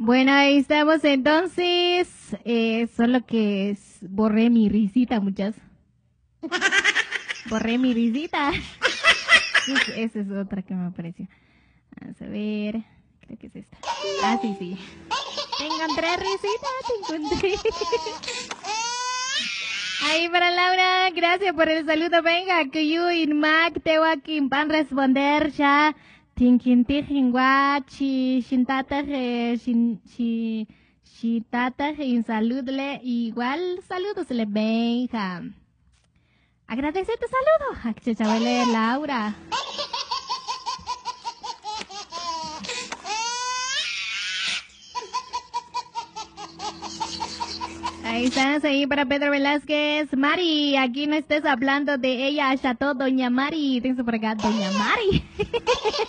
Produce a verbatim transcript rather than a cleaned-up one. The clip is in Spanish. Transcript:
Bueno, ahí estamos entonces. Eh, solo que s- borré mi risita, muchas. Borré mi risita. Uf, esa es otra que me apareció. Vamos a ver. Creo que es esta. Ah, sí, sí. Te encontré risita, te encontré. Ahí para Laura, gracias por el saludo. Venga, que yo in Mac te voy a que van responder ya. Tinkin tijin guachi, shintata, shin, shi, shitata, en saludle. Igual saludos le venga. Agradece tu saludo. A que chabele Laura. Ahí estás, ahí para Pedro Velázquez. Mari, aquí no estés hablando de ella, Chateau Doña Mari. Tengo por acá, Doña Mari.